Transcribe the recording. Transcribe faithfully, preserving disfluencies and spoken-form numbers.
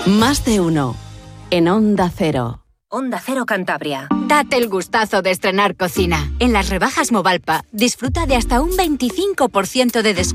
Más de uno. En Onda Cero. Onda Cero Cantabria. Date el gustazo de estrenar cocina. En las rebajas Movalpa, disfruta de hasta un veinticinco por ciento de descuento